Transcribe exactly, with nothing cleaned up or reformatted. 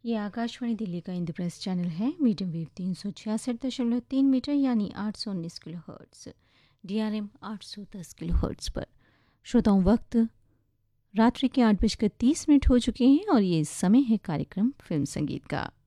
ये आकाशवाणी दिल्ली का इंद्रप्रस्थ चैनल है। मीडियम वेव तीन सौ छियासठ दशमलव तीन मीटर यानी आठ सौ उन्नीस kilo hertz, D R M आठ सौ दस किलो हर्ट्स पर। श्रोताओं, वक्त रात्रि के आठ बजकर तीस मिनट हो चुके हैं और ये समय है कार्यक्रम फिल्म संगीत का।